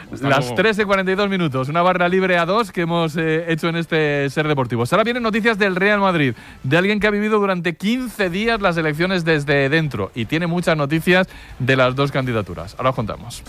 Las 3:42, una barra libre a 2 que hemos hecho en este Ser Deportivos. Ahora vienen noticias del Real Madrid, de alguien que ha vivido durante 15 días las elecciones desde dentro y tiene muchas noticias de las dos candidaturas. Ahora os contamos.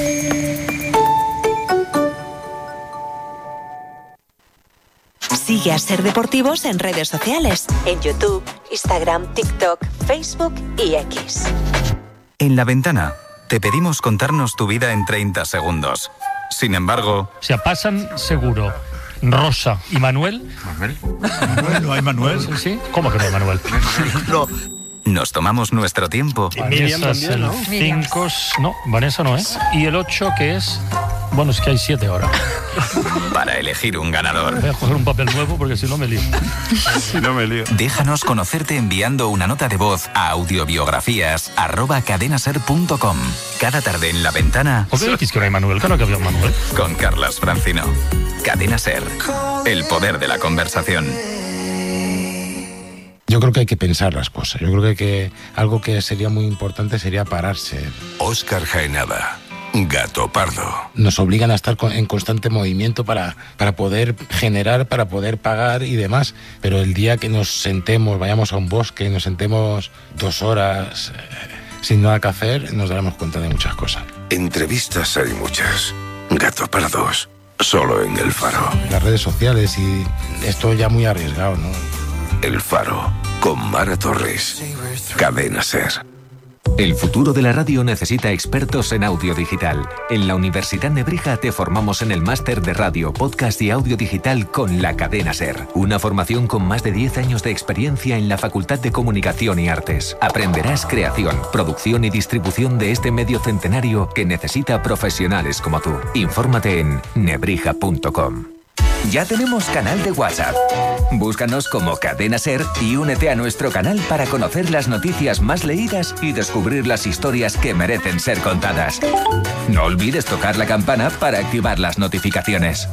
Sigue a Ser Deportivos en redes sociales, en YouTube, Instagram, TikTok, Facebook y X. En La Ventana te pedimos contarnos tu vida en 30 segundos. Sin embargo... Se pasan seguro Rosa y Manuel. ¿Manuel? ¿No hay Manuel? ¿Sí? ¿Cómo que no hay Manuel? No. Nos tomamos nuestro tiempo. Vanessa es el 5... No, Vanessa no es. Y el 8 que es... Bueno, es que hay 7 ahora. Para elegir un ganador. Voy a coger un papel nuevo porque si no me lío. Déjanos conocerte enviando una nota de voz a audiobiografías@cadenaser.com. Cada tarde en La Ventana. ¿Por qué decís que no hay Manuel? Claro que había un Manuel. Con Carlas Francino. Cadena Ser. El poder de la conversación. Yo creo que hay que pensar las cosas. Yo creo que algo que sería muy importante sería pararse. Óscar Jaenada. Gato Pardo. Nos obligan a estar en constante movimiento para poder generar, para poder pagar y demás. Pero el día que nos sentemos, vayamos a un bosque, nos sentemos 2 horas sin nada que hacer, nos daremos cuenta de muchas cosas. Entrevistas hay muchas. Gato Pardos. Solo en El Faro. Las redes sociales y esto ya muy arriesgado, ¿no? El Faro. Con Mara Torres. Cadena Ser. El futuro de la radio necesita expertos en audio digital. En la Universidad Nebrija te formamos en el máster de radio, podcast y audio digital con la Cadena Ser. Una formación con más de 10 años de experiencia en la Facultad de Comunicación y Artes. Aprenderás creación, producción y distribución de este medio centenario que necesita profesionales como tú. Infórmate en nebrija.com. Ya tenemos canal de WhatsApp. Búscanos como Cadena Ser y únete a nuestro canal para conocer las noticias más leídas y descubrir las historias que merecen ser contadas. No olvides tocar la campana para activar las notificaciones.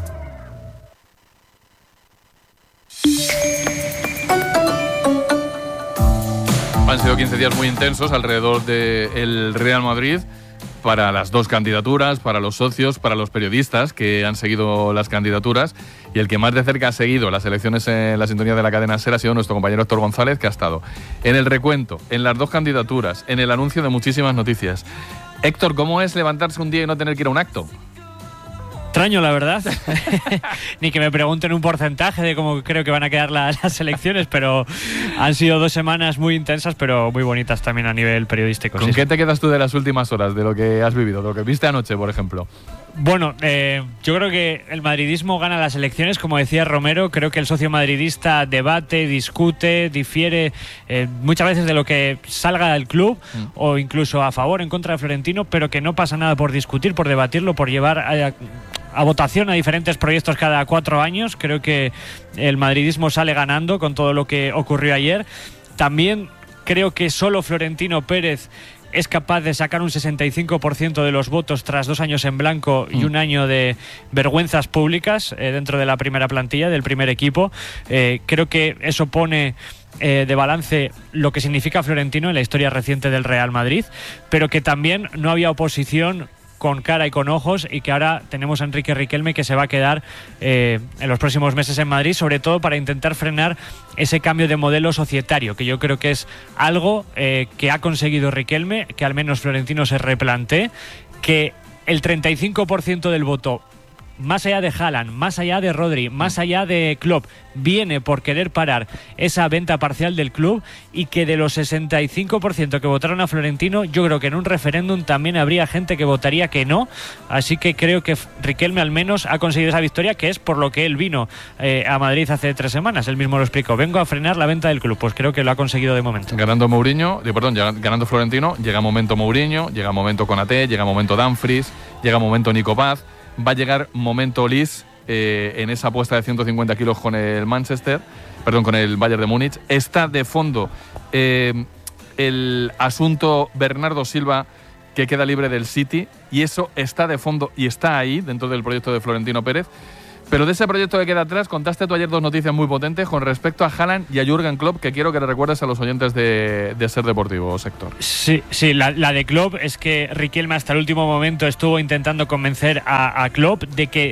Han sido 15 días muy intensos alrededor del Real Madrid, para las dos candidaturas, para los socios, para los periodistas que han seguido las candidaturas, y el que más de cerca ha seguido las elecciones en la sintonía de la Cadena Ser ha sido nuestro compañero Héctor González, que ha estado en el recuento, en las dos candidaturas, en el anuncio de muchísimas noticias. Héctor, ¿cómo es levantarse un día y no tener que ir a un acto? Extraño, la verdad. Ni que me pregunten un porcentaje de cómo creo que van a quedar las elecciones, pero han sido 2 semanas muy intensas, pero muy bonitas también a nivel periodístico. ¿Con qué te quedas tú de las últimas horas, de lo que has vivido, de lo que viste anoche, por ejemplo? Bueno, yo creo que el madridismo gana las elecciones, como decía Romero. Creo que el socio madridista debate, discute, difiere muchas veces de lo que salga del club, o incluso a favor, en contra de Florentino, pero que no pasa nada por discutir, por debatirlo, por llevar a votación a diferentes proyectos cada 4 años. Creo que el madridismo sale ganando con todo lo que ocurrió ayer. También creo que solo Florentino Pérez es capaz de sacar un 65% de los votos tras 2 años en blanco y 1 año de vergüenzas públicas dentro de la primera plantilla, del primer equipo. Creo que eso pone de balance lo que significa Florentino en la historia reciente del Real Madrid, pero que también no había oposición con cara y con ojos, y que ahora tenemos a Enrique Riquelme, que se va a quedar en los próximos meses en Madrid, sobre todo para intentar frenar ese cambio de modelo societario, que yo creo que es algo que ha conseguido Riquelme, que al menos Florentino se replantee, que el 35% del voto, más allá de Haaland, más allá de Rodri, más allá de Klopp, viene por querer parar esa venta parcial del club, y que de los 65% que votaron a Florentino, yo creo que en un referéndum también habría gente que votaría que no. Así que creo que Riquelme al menos ha conseguido esa victoria, que es por lo que él vino a Madrid hace 3 semanas. Él mismo lo explicó: vengo a frenar la venta del club. Pues creo que lo ha conseguido de momento. Ganando Florentino, llega momento Mourinho, llega momento Konaté, llega momento Dumfries, llega momento Nico Paz. Va a llegar momento Lis en esa apuesta de 150 kilos con el con el Bayern de Múnich. Está de fondo el asunto Bernardo Silva, que queda libre del City, y eso está de fondo y está ahí dentro del proyecto de Florentino Pérez. Pero de ese proyecto que queda atrás, contaste tú ayer 2 noticias muy potentes con respecto a Haaland y a Jürgen Klopp, que quiero que le recuerdes a los oyentes de Ser Deportivo, Sector. Sí, la de Klopp es que Riquelme hasta el último momento estuvo intentando convencer a Klopp de que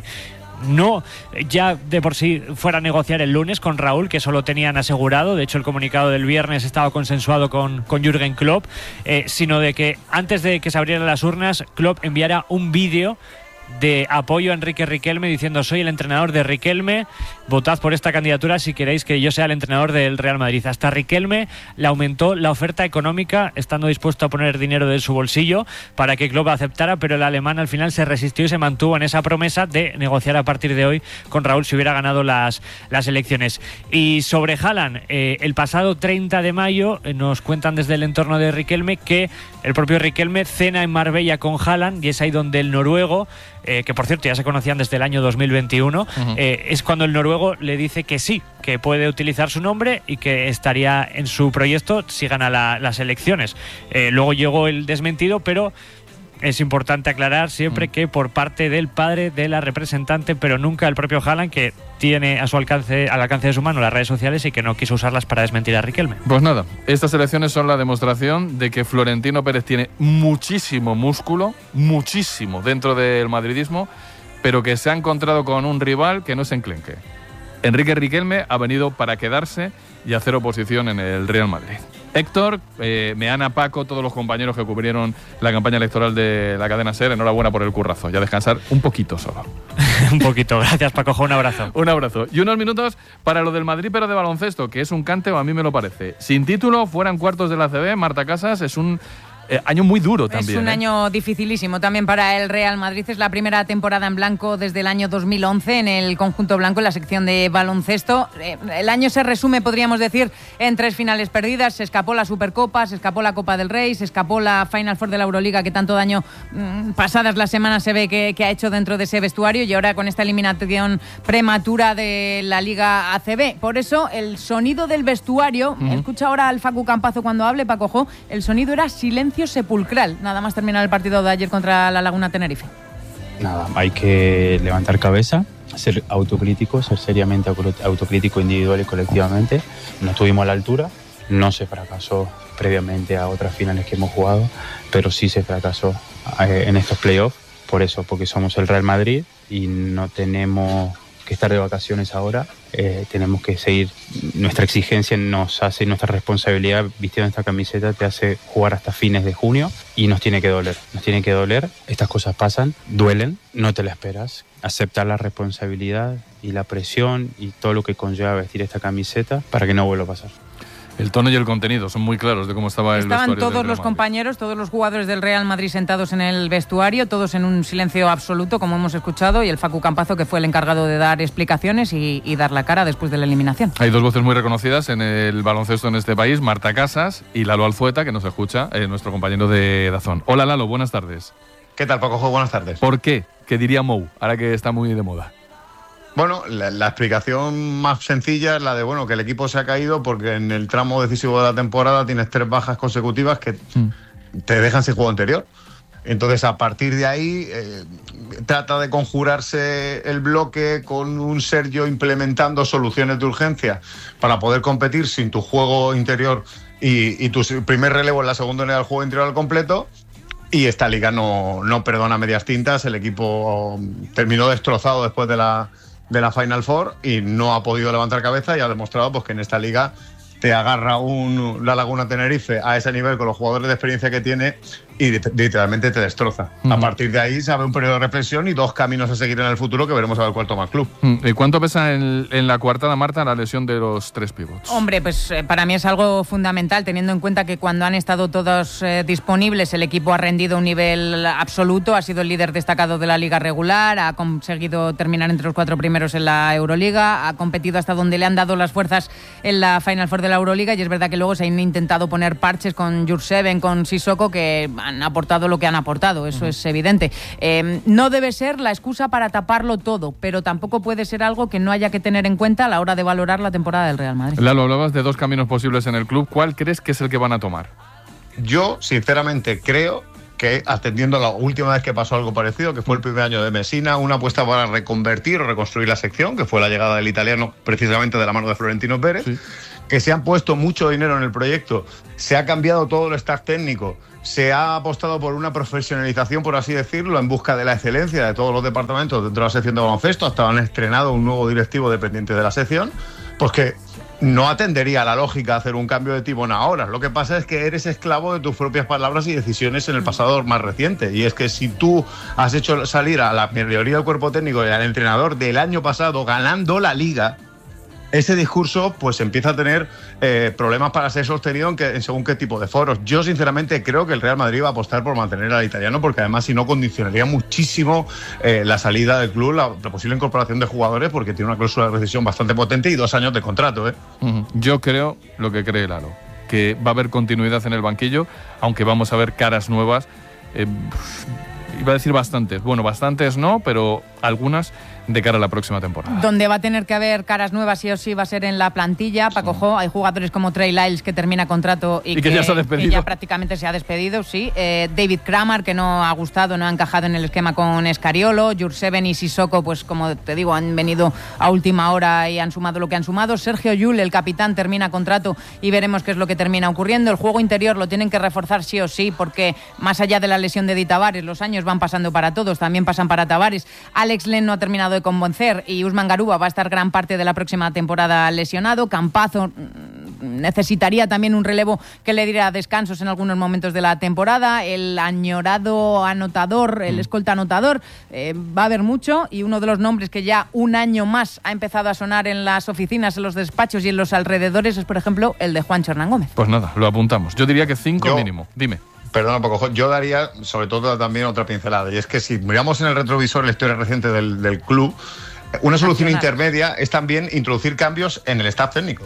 no ya de por sí fuera a negociar el lunes con Raúl, que eso lo tenían asegurado. De hecho, el comunicado del viernes estaba consensuado con Jürgen Klopp, sino de que antes de que se abrieran las urnas, Klopp enviara un vídeo de apoyo a Enrique Riquelme diciendo: soy el entrenador de Riquelme, votad por esta candidatura si queréis que yo sea el entrenador del Real Madrid. Hasta Riquelme le aumentó la oferta económica, estando dispuesto a poner dinero de su bolsillo para que Klopp aceptara, pero el alemán al final se resistió y se mantuvo en esa promesa de negociar a partir de hoy con Raúl si hubiera ganado las elecciones. Y sobre Haaland, el pasado 30 de mayo nos cuentan desde el entorno de Riquelme que el propio Riquelme cena en Marbella con Haaland, y es ahí donde el noruego, que por cierto ya se conocían desde el año 2021, es cuando el noruego le dice que sí, que puede utilizar su nombre y que estaría en su proyecto si gana las elecciones. Luego llegó el desmentido, pero es importante aclarar siempre que por parte del padre de la representante, pero nunca el propio Haaland, que tiene al alcance de su mano las redes sociales y que no quiso usarlas para desmentir a Riquelme. Pues nada, estas elecciones son la demostración de que Florentino Pérez tiene muchísimo músculo, muchísimo dentro del madridismo, pero que se ha encontrado con un rival que no es enclenque. Enrique Riquelme ha venido para quedarse y hacer oposición en el Real Madrid. Héctor, Meana, Paco, todos los compañeros que cubrieron la campaña electoral de la cadena SER, enhorabuena por el currazo. Ya descansar un poquito solo. Un poquito, gracias Paco, un abrazo. Un abrazo. Y unos minutos para lo del Madrid, pero de baloncesto, que es un cante, o a mí me lo parece. Sin título, fuera en cuartos de la ACB, Marta Casas, es un año muy duro también. Es un año dificilísimo también para el Real Madrid. Es la primera temporada en blanco desde el año 2011 en el conjunto blanco, en la sección de baloncesto. El año se resume, podríamos decir, en 3 finales perdidas. Se escapó la Supercopa, se escapó la Copa del Rey, se escapó la Final Four de la Euroliga, que tanto daño pasadas las semanas se ve que ha hecho dentro de ese vestuario, y ahora con esta eliminación prematura de la Liga ACB. Por eso el sonido del vestuario, escucha ahora al Facu Campazo cuando hable, Paco Jo, el sonido era silencio sepulcral, nada más terminar el partido de ayer contra la Laguna Tenerife. Nada, hay que levantar cabeza, ser autocrítico, ser seriamente autocrítico individual y colectivamente. No estuvimos a la altura, no se fracasó previamente a otras finales que hemos jugado, pero sí se fracasó en estos playoffs, por eso, porque somos el Real Madrid y no tenemos que estar de vacaciones ahora. Tenemos que seguir, nuestra exigencia nos hace, nuestra responsabilidad vistiendo esta camiseta te hace jugar hasta fines de junio, y nos tiene que doler, estas cosas pasan, duelen, no te la esperas, aceptar la responsabilidad y la presión y todo lo que conlleva vestir esta camiseta para que no vuelva a pasar. El tono y el contenido son muy claros de cómo estaba el vestuario. Estaban todos los compañeros, todos los jugadores del Real Madrid sentados en el vestuario, todos en un silencio absoluto, como hemos escuchado, y el Facu Campazo, que fue el encargado de dar explicaciones y dar la cara después de la eliminación. Hay 2 voces muy reconocidas en el baloncesto en este país, Marta Casas y Lalo Alzueta, que nos escucha, nuestro compañero de Dazón. Hola Lalo, buenas tardes. ¿Qué tal, Paco? Buenas tardes. ¿Por qué? ¿Qué diría Mou, ahora que está muy de moda? Bueno, la explicación más sencilla es la de que el equipo se ha caído porque en el tramo decisivo de la temporada tienes 3 bajas consecutivas que te dejan sin juego anterior. Entonces, a partir de ahí, trata de conjurarse el bloque con un Sergio implementando soluciones de urgencia para poder competir sin tu juego interior y tu primer relevo en la segunda unidad del juego interior al completo. Y esta liga no perdona medias tintas. El equipo terminó destrozado después de la Final Four y no ha podido levantar cabeza, y ha demostrado que en esta liga te agarra la Laguna Tenerife a ese nivel con los jugadores de experiencia que tiene y literalmente te destroza. A partir de ahí se abre un periodo de reflexión y 2 caminos a seguir en el futuro que veremos a ver cuál toma el club. ¿Y cuánto pesa en la coartada, Marta, la lesión de los 3 pivots? Hombre, pues para mí es algo fundamental, teniendo en cuenta que cuando han estado todos disponibles el equipo ha rendido un nivel absoluto, ha sido el líder destacado de la liga regular, ha conseguido terminar entre los 4 primeros en la Euroliga, ha competido hasta donde le han dado las fuerzas en la Final Four de la Euroliga, y es verdad que luego se han intentado poner parches con Jurseven, con Sissoko, que han aportado lo que han aportado, eso es evidente. No debe ser la excusa para taparlo todo, pero tampoco puede ser algo que no haya que tener en cuenta a la hora de valorar la temporada del Real Madrid. Lalo, hablabas de 2 caminos posibles en el club. ¿Cuál crees que es el que van a tomar? Yo, sinceramente, creo que atendiendo a la última vez que pasó algo parecido, que fue el primer año de Messina, una apuesta para reconvertir o reconstruir la sección, que fue la llegada del italiano precisamente de la mano de Florentino Pérez, que se han puesto mucho dinero en el proyecto, se ha cambiado todo el staff técnico, se ha apostado por una profesionalización, por así decirlo, en busca de la excelencia de todos los departamentos dentro de la sección de baloncesto. Hasta han estrenado un nuevo directivo dependiente de la sección, pues que no atendería a la lógica hacer un cambio de timón ahora. Lo que pasa es que eres esclavo de tus propias palabras y decisiones en el pasado más reciente. Y es que si tú has hecho salir a la mayoría del cuerpo técnico y al entrenador del año pasado ganando la liga, ese discurso pues empieza a tener problemas para ser sostenido en según qué tipo de foros. Yo sinceramente creo que el Real Madrid va a apostar por mantener al italiano, porque además si no condicionaría muchísimo la salida del club, la posible incorporación de jugadores, porque tiene una cláusula de rescisión bastante potente y 2 años de contrato. Yo creo lo que cree Lalo, que va a haber continuidad en el banquillo, aunque vamos a ver caras nuevas. Iba a decir bastantes. Bueno, bastantes no, pero algunas de cara a la próxima temporada. Donde va a tener que haber caras nuevas sí o sí va a ser en la plantilla. Paco Jo, hay jugadores como Trey Lyles que termina contrato y que ya se ha despedido. Que ya prácticamente se ha despedido, sí. David Kramer, que no ha gustado, no ha encajado en el esquema con Escariolo. Jurseven y Sissoko, pues como te digo, han venido a última hora y han sumado lo que han sumado. Sergio Llull, el capitán, termina contrato y veremos qué es lo que termina ocurriendo. El juego interior lo tienen que reforzar sí o sí, porque más allá de la lesión de Di Tavares, los años van pasando para todos, también pasan para Tavares. Alex Len no ha terminado de convencer y Usman Garuba va a estar gran parte de la próxima temporada lesionado. Campazzo necesitaría también un relevo que le diera descansos en algunos momentos de la temporada. El añorado anotador, el escolta anotador, va a haber mucho, y uno de los nombres que ya un año más ha empezado a sonar en las oficinas, en los despachos y en los alrededores es, por ejemplo, el de Juancho Hernán Gómez. Pues nada, lo apuntamos. Yo diría que 5 mínimo. Dime. Perdona, Paco, yo daría sobre todo también otra pincelada, y es que si miramos en el retrovisor la historia reciente del club, una solución intermedia es también introducir cambios en el staff técnico.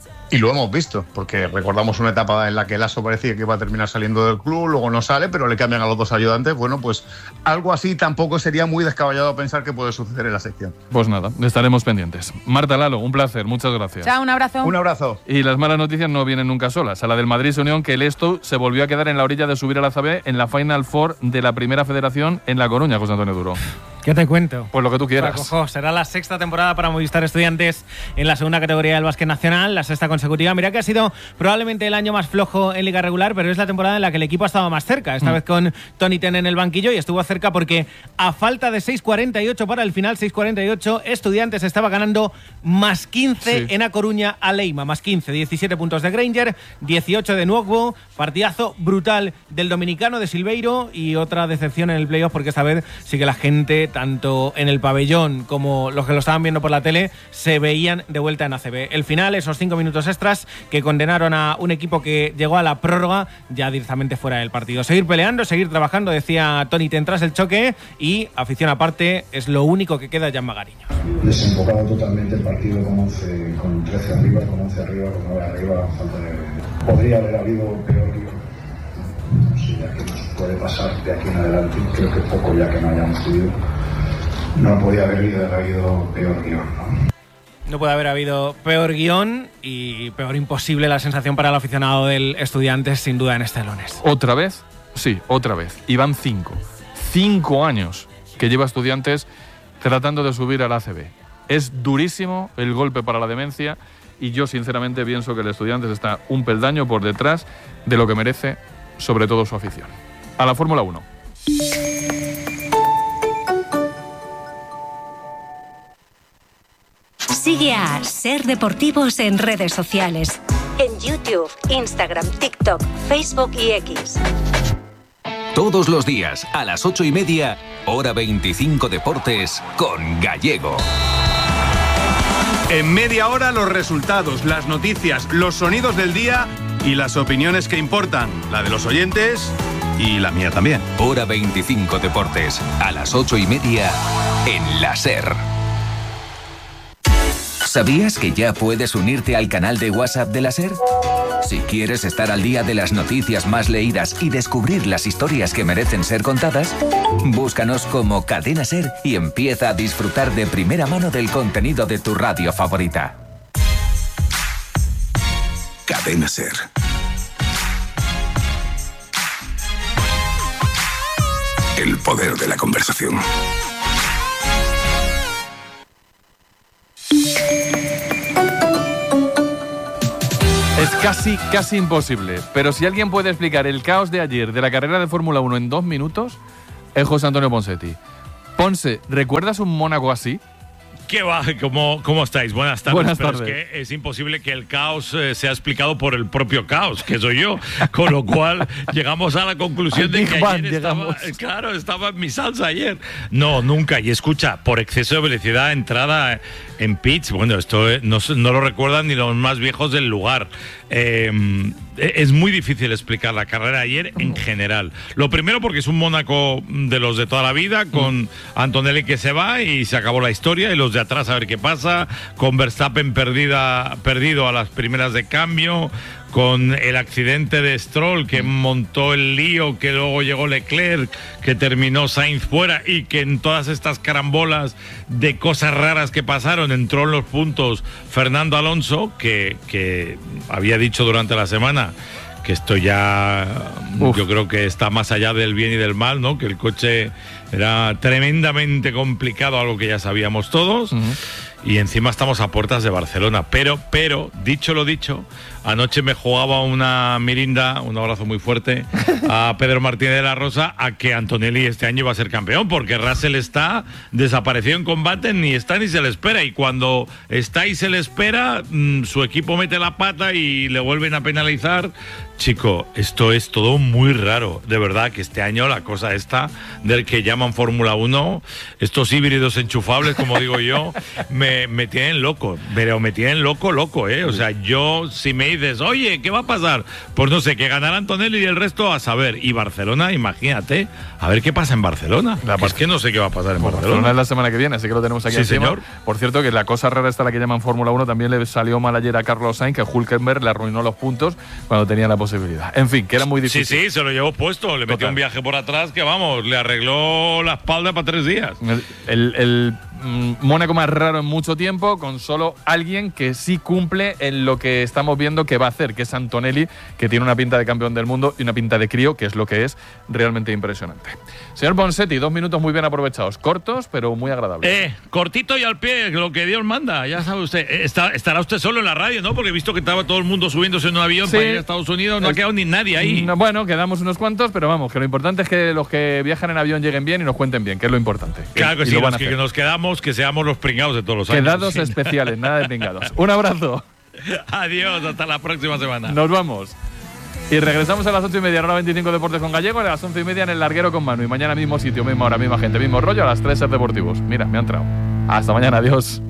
Y lo hemos visto, porque recordamos una etapa en la que Lasso parecía que iba a terminar saliendo del club, luego no sale, pero le cambian a los 2 ayudantes. Bueno, pues algo así tampoco sería muy descabellado pensar que puede suceder en la sección. Pues nada, estaremos pendientes. Marta, Lalo, un placer, muchas gracias. Chao, un abrazo. Un abrazo. Y las malas noticias no vienen nunca solas. A la del Madrid se unió que el Esto se volvió a quedar en la orilla de subir a la ACB en la Final Four de la Primera Federación en La Coruña, José Antonio Duro. ¿Qué te cuento? Pues lo que tú quieras. Paco, será la 6ª temporada para Movistar Estudiantes en la 2ª categoría del básquet nacional, la 6ª consecutiva. Mira que ha sido probablemente el año más flojo en liga regular, pero es la temporada en la que el equipo ha estado más cerca. Esta vez con Tony Ten en el banquillo, y estuvo cerca porque a falta de 6:48 para el final, 6:48, Estudiantes estaba ganando más 15 en A Coruña a Leima. Más 15, 17 puntos de Granger, 18 de Nuovo. Partidazo brutal del dominicano de Silveiro, y otra decepción en el playoff, porque esta vez sí que la gente, tanto en el pabellón como los que lo estaban viendo por la tele, se veían de vuelta en ACB. El final, esos 5 minutos extras que condenaron a un equipo que llegó a la prórroga ya directamente fuera del partido. Seguir peleando, seguir trabajando, decía Tony Ten tras el choque, y afición aparte, es lo único que queda ya en Magariño. Desenfocado totalmente el partido con 13 arriba, con 11 arriba, con 9 arriba. Podría haber habido peor guión. No sé, ya que nos puede pasar de aquí en adelante, creo que poco ya que no hayamos tenido. No podía haber habido peor guión, ¿no? No puede haber habido peor guión, y peor imposible la sensación para el aficionado del Estudiantes, sin duda, en este lunes. ¿Otra vez? Sí, otra vez. Y van 5. 5 años que lleva Estudiantes tratando de subir al ACB. Es durísimo el golpe para la demencia, y yo sinceramente pienso que el Estudiantes está un peldaño por detrás de lo que merece, sobre todo su afición. A la Fórmula 1. Sigue a Ser Deportivos en redes sociales. En YouTube, Instagram, TikTok, Facebook y X. Todos los días, a las 8:30, hora 25 Deportes, con Gallego. En media hora, los resultados, las noticias, los sonidos del día y las opiniones que importan. La de los oyentes y la mía también. Hora 25 Deportes, a las 8:30, en la SER. ¿Sabías que ya puedes unirte al canal de WhatsApp de la SER? Si quieres estar al día de las noticias más leídas y descubrir las historias que merecen ser contadas, búscanos como Cadena SER y empieza a disfrutar de primera mano del contenido de tu radio favorita. Cadena SER. El poder de la conversación. Es casi imposible. Pero si alguien puede explicar el caos de ayer de la carrera de Fórmula 1 en 2 minutos, es José Antonio Ponseti. Ponce, ¿recuerdas un Mónaco así? ¿Qué va? ¿Cómo estáis? Buenas tardes. Buenas Pero tardes. es que es imposible que el caos sea explicado por el propio caos, que soy yo. Con lo cual llegamos a la conclusión de que ayer estaba en mi salsa ayer. No, nunca. Y escucha, por exceso de velocidad, entrada en pits, bueno, esto no lo recuerdan ni los más viejos del lugar. Es muy difícil explicar la carrera de ayer en general. Lo primero porque es un Mónaco de los de toda la vida, con Antonelli que se va y se acabó la historia, y los de atrás a ver qué pasa, con Verstappen perdido a las primeras de cambio, con el accidente de Stroll que montó el lío, que luego llegó Leclerc, que terminó Sainz fuera, y que en todas estas carambolas de cosas raras que pasaron entró en los puntos Fernando Alonso, que había dicho durante la semana que esto ya yo creo que está más allá del bien y del mal, ¿no? Que el coche era tremendamente complicado, algo que ya sabíamos todos. Y encima estamos a puertas de Barcelona. Pero, dicho lo dicho, anoche me jugaba una mirinda, un abrazo muy fuerte a Pedro Martínez de la Rosa, a que Antonelli este año iba a ser campeón, porque Russell está desaparecido en combate, ni está ni se le espera. Y cuando está y se le espera, su equipo mete la pata y le vuelven a penalizar. Chico, esto es todo muy raro. De verdad que este año la cosa esta del que llaman Fórmula 1, estos híbridos enchufables, como digo yo, me tienen loco. Pero me tienen loco, ¿eh? O sea, yo, si me dices, oye, ¿qué va a pasar? Pues no sé, que ganará Antonelli y el resto a saber. Y Barcelona, imagínate, a ver qué pasa en Barcelona. Es que no sé qué va a pasar en Barcelona. Es la semana que viene, así que lo tenemos aquí Sí, encima. señor. Por cierto, que la cosa rara esta, la que llaman Fórmula 1, también le salió mal ayer a Carlos Sainz, que Hülkenberg le arruinó los puntos cuando tenía la posibilidad. En fin, que era muy difícil. Sí, se lo llevó puesto. Le metió un viaje por atrás que, vamos, le arregló la espalda para 3 días. El Mónaco más raro en mucho tiempo, con solo alguien que sí cumple en lo que estamos viendo que va a hacer, que es Antonelli, que tiene una pinta de campeón del mundo y una pinta de crío, que es lo que es realmente impresionante. Señor Ponseti, 2 minutos muy bien aprovechados, cortos, pero muy agradables. Cortito y al pie, lo que Dios manda, ya sabe usted. Estará usted solo en la radio, ¿no? Porque he visto que estaba todo el mundo subiéndose en un avión para ir a Estados Unidos, no ha quedado ni nadie ahí. No, bueno, quedamos unos cuantos, pero vamos, que lo importante es que los que viajan en avión lleguen bien y nos cuenten bien, que es lo importante. Claro que sí, los los que nos quedamos, que seamos los pringados de todos los años. Quedados especiales, nada de pringados. Un abrazo. Adiós, hasta la próxima semana. Nos vamos. Y regresamos a las 8:30, hora 25 Deportes con Gallego, y a las 11:30 en el Larguero con Manu. Y mañana mismo sitio, misma hora, misma gente, mismo rollo, a las 3 Ser Deportivos. Mira, me ha entrado. Hasta mañana, adiós.